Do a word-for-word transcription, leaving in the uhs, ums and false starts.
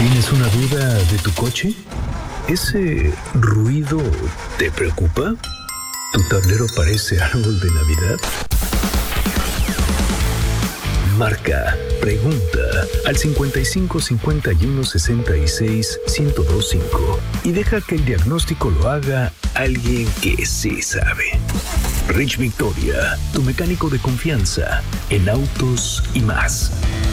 ¿Tienes una duda de tu coche? ¿Ese ruido te preocupa? ¿Tu tablero parece árbol de Navidad? Marca, pregunta al cincuenta y cinco cincuenta y uno sesenta y seis ciento veinticinco y deja que el diagnóstico lo haga alguien que sí sabe. Rich Victoria, tu mecánico de confianza en autos y más.